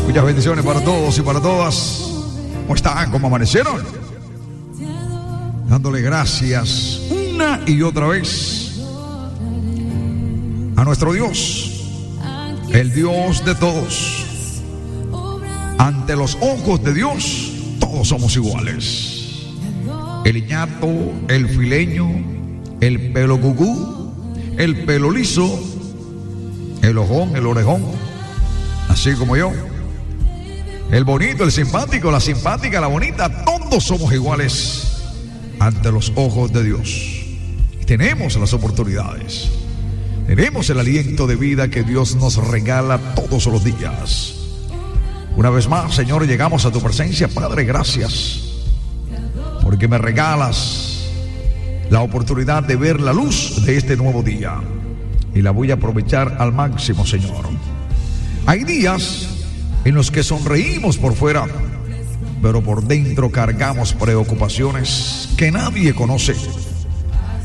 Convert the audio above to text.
Muchas bendiciones para todos y para todas. ¿Cómo están? ¿Cómo amanecieron? Dándole gracias una y otra vez a nuestro Dios, el Dios de todos. Ante los ojos de Dios, todos somos iguales. El iñato, el fileño, el pelo cucú, el pelo liso, el ojón, el orejón, así como yo. El bonito, el simpático, la simpática, la bonita, todos somos iguales ante los ojos de Dios. Tenemos las oportunidades, tenemos el aliento de vida que Dios nos regala todos los días. Una vez más, Señor, llegamos a tu presencia. Padre, gracias porque me regalas la oportunidad de ver la luz de este nuevo día y la voy a aprovechar al máximo, Señor. Hay días en los que sonreímos por fuera, pero por dentro cargamos preocupaciones que nadie conoce.